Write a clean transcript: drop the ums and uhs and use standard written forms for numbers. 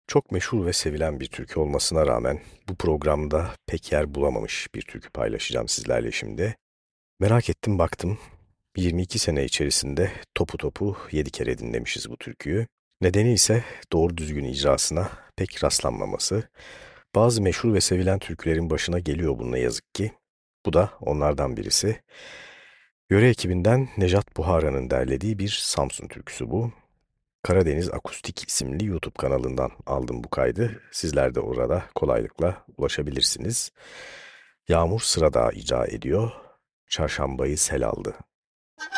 Çok meşhur ve sevilen bir türkü olmasına rağmen bu programda pek yer bulamamış bir türkü paylaşacağım sizlerle şimdi. Merak ettim baktım 22 sene içerisinde topu topu 7 kere dinlemişiz bu türküyü. Nedeni ise doğru düzgün icrasına pek rastlanmaması. Bazı meşhur ve sevilen türkülerin başına geliyor bu ne yazık ki. Bu da onlardan birisi. Yöre ekibinden Nejat Buhara'nın derlediği bir Samsun türküsü bu. Karadeniz Akustik isimli YouTube kanalından aldım bu kaydı. Sizler de orada kolaylıkla ulaşabilirsiniz. Yağmur Sıradağ icra ediyor. Çarşambayı sel aldı.